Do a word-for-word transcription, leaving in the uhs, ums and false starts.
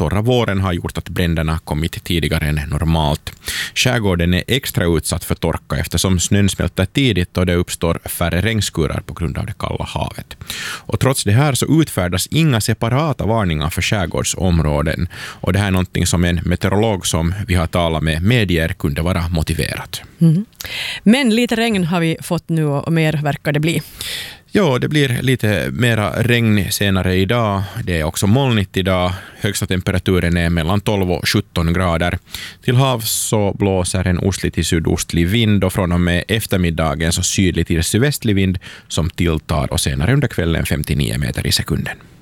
torra våren har gjort att bränderna kommit tidigare än normalt. Skärgården är extra utsatt för torka eftersom snön smälter tidigt och det uppstår färre regnskurar på grund av det kalla havet. Och trots det här så utfärdas inga separata varningar för skärgårdsområden. Och det här är någonting som en meteorolog som vi har talat med medier kunde vara motiverat. Mm. Men lite regn har vi fått nu och mer verkar det bli. Ja, det blir lite mera regn senare idag. Det är också molnigt idag. Högsta temperaturen är mellan tolv och sjutton grader. Till havs så blåser en ostlig till sydostlig vind och från och med eftermiddagen så sydlig till sydvästlig vind som tilltar och senare under kvällen femtionio meter i sekunden.